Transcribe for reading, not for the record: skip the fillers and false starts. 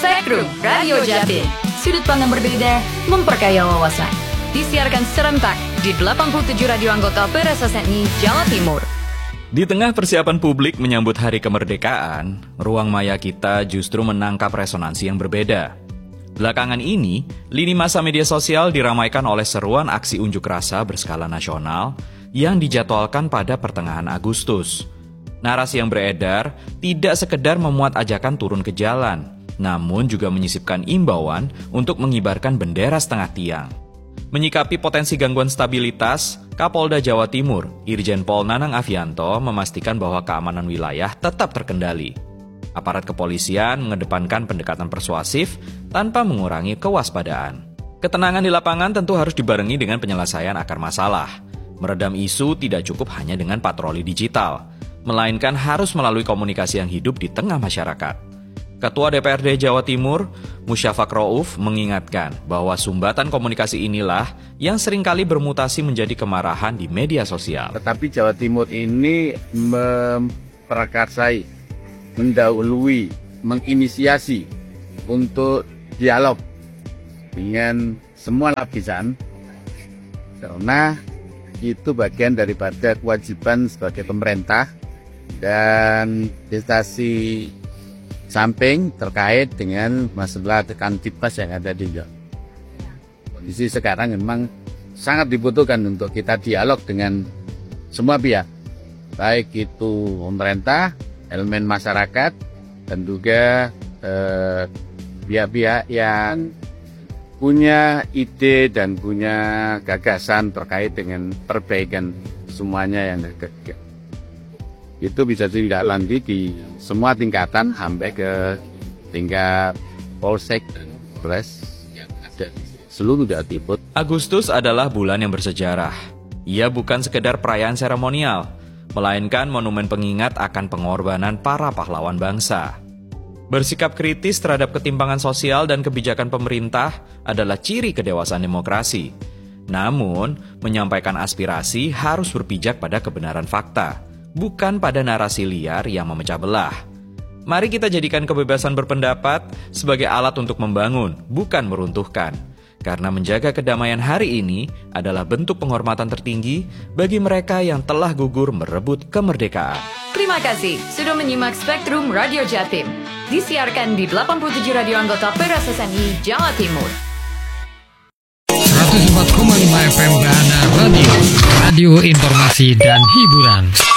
Spektrum Radio Jatim. Sudut pandang berbeda, memperkaya wawasan. Disiarkan serentak di 87 radio anggota PRSSNI Jawa Timur. Di tengah persiapan publik menyambut Hari Kemerdekaan, ruang maya kita justru menangkap resonansi yang berbeda. Belakangan ini, lini masa media sosial diramaikan oleh seruan aksi unjuk rasa berskala nasional yang dijadwalkan pada pertengahan Agustus. Narasi yang beredar tidak sekedar memuat ajakan turun ke jalan, namun juga menyisipkan imbauan untuk mengibarkan bendera setengah tiang. Menyikapi potensi gangguan stabilitas, Kapolda Jawa Timur, Irjen Pol Nanang Afianto memastikan bahwa keamanan wilayah tetap terkendali. Aparat kepolisian mengedepankan pendekatan persuasif tanpa mengurangi kewaspadaan. Ketenangan di lapangan tentu harus dibarengi dengan penyelesaian akar masalah. Meredam isu tidak cukup hanya dengan patroli digital, melainkan harus melalui komunikasi yang hidup di tengah masyarakat. Ketua DPRD Jawa Timur, Musyafaq Rauf, mengingatkan bahwa sumbatan komunikasi inilah yang seringkali bermutasi menjadi kemarahan di media sosial. Tetapi Jawa Timur ini memprakarsai, mendahului, menginisiasi untuk dialog dengan semua lapisan, karena itu bagian daripada kewajiban sebagai pemerintah dan instansi samping terkait dengan masalah Kamtibmas yang ada di Jawa. Kondisi sekarang memang sangat dibutuhkan untuk kita dialog dengan semua pihak, baik itu pemerintah, elemen masyarakat, dan juga pihak-pihak yang punya ide dan punya gagasan terkait dengan perbaikan semuanya yang gagal. Itu bisa ditindaklanjuti di semua tingkatan sampai ke tingkat Polsek dan Polres dan seluruh Jawa Timur. Agustus adalah bulan yang bersejarah. Ia bukan sekedar perayaan seremonial, melainkan monumen pengingat akan pengorbanan para pahlawan bangsa. Bersikap kritis terhadap ketimpangan sosial dan kebijakan pemerintah adalah ciri kedewasaan demokrasi. Namun, menyampaikan aspirasi harus berpijak pada kebenaran fakta, bukan pada narasi liar yang memecah belah. Mari kita jadikan kebebasan berpendapat sebagai alat untuk membangun, bukan meruntuhkan. Karena menjaga kedamaian hari ini adalah bentuk penghormatan tertinggi bagi mereka yang telah gugur merebut kemerdekaan. Terima kasih sudah menyimak Spektrum Radio Jatim. Disiarkan di 87 radio anggota PRSSNI Jawa Timur. 104,5 FM Bahana Radio, radio informasi dan hiburan.